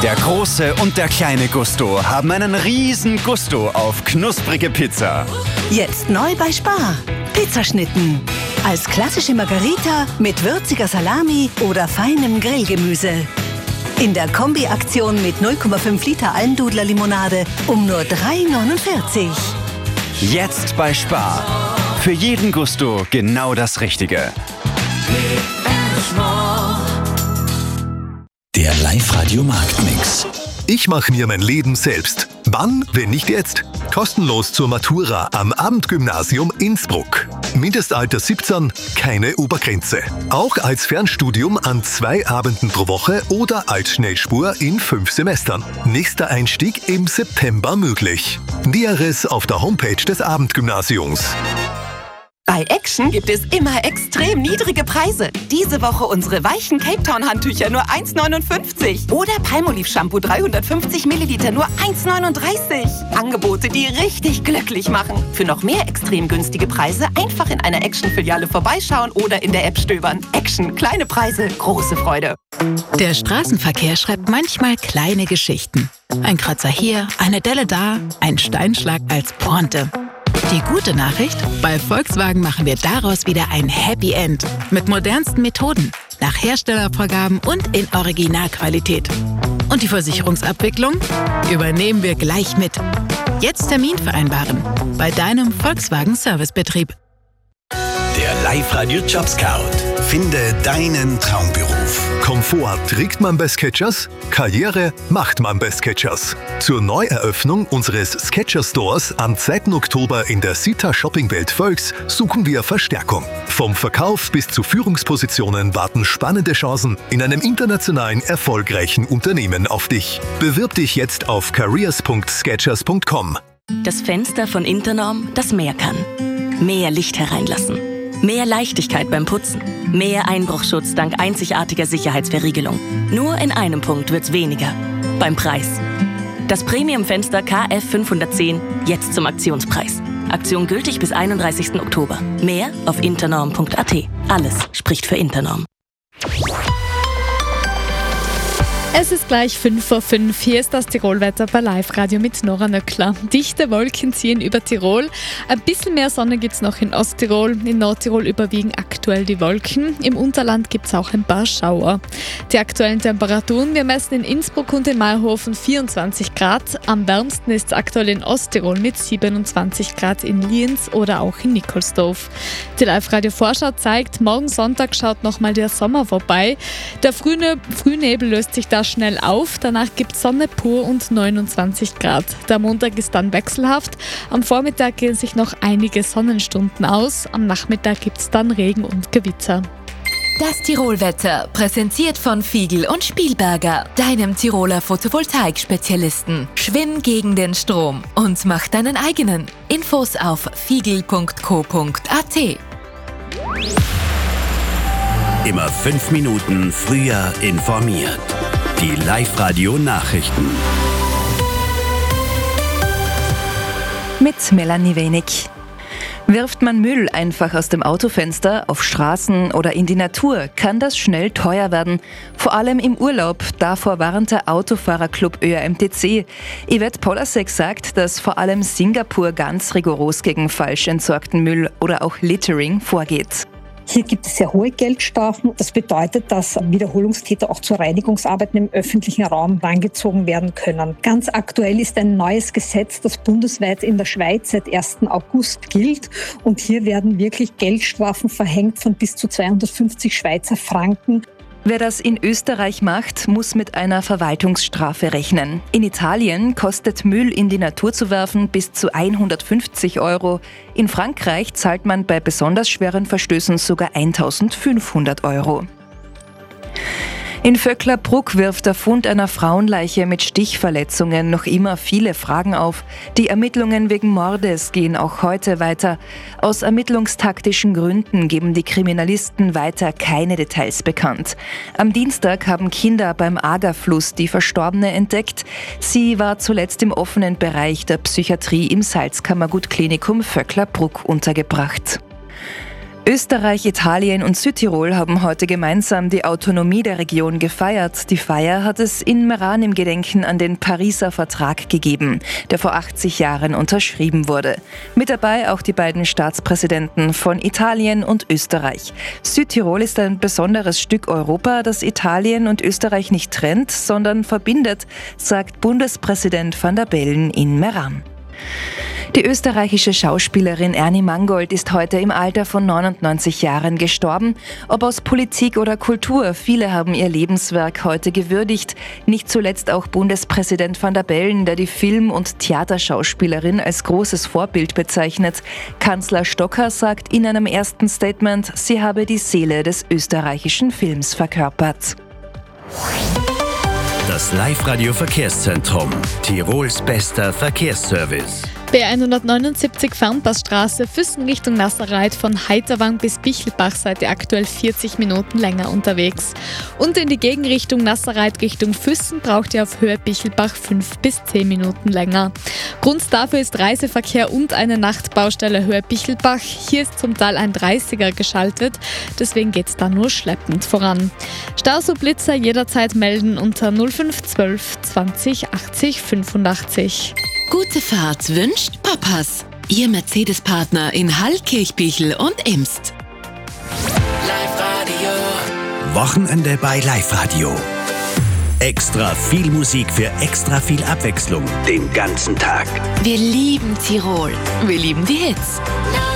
Der große und der kleine Gusto haben einen riesen Gusto auf knusprige Pizza. Jetzt neu bei Spar. Pizzaschnitten. Als klassische Margarita mit würziger Salami oder feinem Grillgemüse. In der Kombi-Aktion mit 0,5 Liter Almdudler-Limonade um nur 3,49. Jetzt bei Spar. Für jeden Gusto genau das Richtige. Der Live-Radio-Marktmix. Ich mache mir mein Leben selbst. Wann, wenn nicht jetzt? Kostenlos zur Matura am Abendgymnasium Innsbruck. Mindestalter 17, keine Obergrenze. Auch als Fernstudium an 2 Abenden pro Woche oder als Schnellspur in 5 Semestern. Nächster Einstieg im September möglich. Näheres auf der Homepage des Abendgymnasiums. Bei Action gibt es immer extrem niedrige Preise. Diese Woche unsere weichen Cape Town Handtücher nur 1,59. Oder Palmolive Shampoo 350 Milliliter nur 1,39. Angebote, die richtig glücklich machen. Für noch mehr extrem günstige Preise einfach in einer Action-Filiale vorbeischauen oder in der App stöbern. Action, kleine Preise, große Freude. Der Straßenverkehr schreibt manchmal kleine Geschichten. Ein Kratzer hier, eine Delle da, ein Steinschlag als Pointe. Die gute Nachricht? Bei Volkswagen machen wir daraus wieder ein Happy End. Mit modernsten Methoden, nach Herstellervorgaben und in Originalqualität. Und die Versicherungsabwicklung übernehmen wir gleich mit. Jetzt Termin vereinbaren. Bei deinem Volkswagen Servicebetrieb. Der Live-Radio Job Scout. Finde deinen Traumberuf. Komfort trägt man bei Skechers, Karriere macht man bei Skechers. Zur Neueröffnung unseres Skechers Stores am 2. Oktober in der Sita Shoppingwelt Völks suchen wir Verstärkung. Vom Verkauf bis zu Führungspositionen warten spannende Chancen in einem internationalen erfolgreichen Unternehmen auf dich. Bewirb dich jetzt auf careers.skechers.com. Das Fenster von Internorm, das mehr kann. Mehr Licht hereinlassen. Mehr Leichtigkeit beim Putzen. Mehr Einbruchschutz dank einzigartiger Sicherheitsverriegelung. Nur in einem Punkt wird's weniger. Beim Preis. Das Premium-Fenster KF 510 jetzt zum Aktionspreis. Aktion gültig bis 31. Oktober. Mehr auf internorm.at. Alles spricht für Internorm. Es ist gleich 5:05 Uhr. Hier ist das Tirolwetter bei Live-Radio mit Nora Nöckler. Dichte Wolken ziehen über Tirol. Ein bisschen mehr Sonne gibt es noch in Osttirol. In Nordtirol überwiegen aktuell die Wolken. Im Unterland gibt es auch ein paar Schauer. Die aktuellen Temperaturen: wir messen in Innsbruck und in Mayrhofen 24 Grad. Am wärmsten ist es aktuell in Osttirol mit 27 Grad in Lienz oder auch in Nikolsdorf. Die Live-Radio-Vorschau zeigt, morgen Sonntag schaut nochmal der Sommer vorbei. Der Frühnebel löst sich da schnell auf, danach gibt es Sonne pur und 29 Grad. Der Montag ist dann wechselhaft, am Vormittag gehen sich noch einige Sonnenstunden aus, am Nachmittag gibt es dann Regen und Gewitter. Das Tirolwetter, präsentiert von Fiegel und Spielberger, deinem Tiroler Photovoltaik-Spezialisten. Schwimm gegen den Strom und mach deinen eigenen. Infos auf fiegel.co.at. Immer 5 Minuten früher informiert. Die Live-Radio-Nachrichten. Mit Melanie Wenig. Wirft man Müll einfach aus dem Autofenster auf Straßen oder in die Natur, kann das schnell teuer werden. Vor allem im Urlaub. Davor warnt der Autofahrerclub ÖAMTC. Yvette Polasek sagt, dass vor allem Singapur ganz rigoros gegen falsch entsorgten Müll oder auch Littering vorgeht. Hier gibt es sehr hohe Geldstrafen. Das bedeutet, dass Wiederholungstäter auch zu Reinigungsarbeiten im öffentlichen Raum herangezogen werden können. Ganz aktuell ist ein neues Gesetz, das bundesweit in der Schweiz seit 1. August gilt. Und hier werden wirklich Geldstrafen verhängt von bis zu 250 Schweizer Franken. Wer das in Österreich macht, muss mit einer Verwaltungsstrafe rechnen. In Italien kostet Müll in die Natur zu werfen bis zu 150 €. In Frankreich zahlt man bei besonders schweren Verstößen sogar 1.500 €. In Vöcklerbruck wirft der Fund einer Frauenleiche mit Stichverletzungen noch immer viele Fragen auf. Die Ermittlungen wegen Mordes gehen auch heute weiter. Aus ermittlungstaktischen Gründen geben die Kriminalisten weiter keine Details bekannt. Am Dienstag haben Kinder beim Agerfluss die Verstorbene entdeckt. Sie war zuletzt im offenen Bereich der Psychiatrie im Salzkammergut-Klinikum Vöcklerbruck untergebracht. Österreich, Italien und Südtirol haben heute gemeinsam die Autonomie der Region gefeiert. Die Feier hat es in Meran im Gedenken an den Pariser Vertrag gegeben, der vor 80 Jahren unterschrieben wurde. Mit dabei auch die beiden Staatspräsidenten von Italien und Österreich. Südtirol ist ein besonderes Stück Europa, das Italien und Österreich nicht trennt, sondern verbindet, sagt Bundespräsident van der Bellen in Meran. Die österreichische Schauspielerin Ernie Mangold ist heute im Alter von 99 Jahren gestorben. Ob aus Politik oder Kultur, viele haben ihr Lebenswerk heute gewürdigt. Nicht zuletzt auch Bundespräsident van der Bellen, der die Film- und Theaterschauspielerin als großes Vorbild bezeichnet. Kanzler Stocker sagt in einem ersten Statement, sie habe die Seele des österreichischen Films verkörpert. Das Live-Radio-Verkehrszentrum. Tirols bester Verkehrsservice. B179 Fernpassstraße, Füssen Richtung Nasserreit, von Heiterwang bis Bichelbach seid ihr aktuell 40 Minuten länger unterwegs. Und in die Gegenrichtung Nasserreit Richtung Füssen braucht ihr auf Höhe Bichelbach 5 bis 10 Minuten länger. Grund dafür ist Reiseverkehr und eine Nachtbaustelle Höhe Bichelbach. Hier ist zum Teil ein 30er geschaltet, deswegen geht es da nur schleppend voran. Staus und Blitzer jederzeit melden unter 0512 20 80 85. Gute Fahrt wünscht Papas. Ihr Mercedes-Partner in Hall, Kirchbichel und Imst. Live-Radio. Wochenende bei Live-Radio. Extra viel Musik für extra viel Abwechslung den ganzen Tag. Wir lieben Tirol. Wir lieben die Hits.